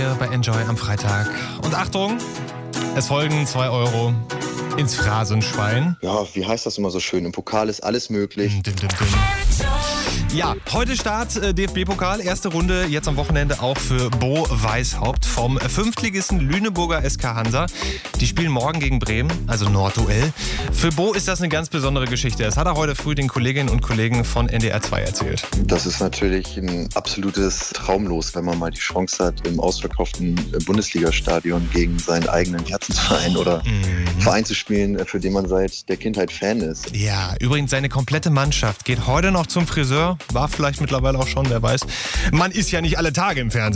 Bei Enjoy am Freitag. Und Achtung, es folgen 2 Euro ins Phrasenschwein. Ja, wie heißt das immer so schön? Im Pokal ist alles möglich. Ja, heute Start DFB-Pokal, erste Runde jetzt am Wochenende auch für Bo Weishaupt vom Fünftligisten Lüneburger SK Hansa. Die spielen morgen gegen Bremen, also Nordduell. Für Bo ist das eine ganz besondere Geschichte. Das hat er heute früh den Kolleginnen und Kollegen von NDR 2 erzählt. Das ist natürlich ein absolutes Traumlos, wenn man mal die Chance hat, im ausverkauften Bundesligastadion gegen seinen eigenen Herzensverein oder Verein zu spielen, für den man seit der Kindheit Fan ist. Ja, übrigens seine komplette Mannschaft geht heute noch zum Friseur. War vielleicht mittlerweile auch schon, wer weiß. Man ist ja nicht alle Tage im Fernsehen.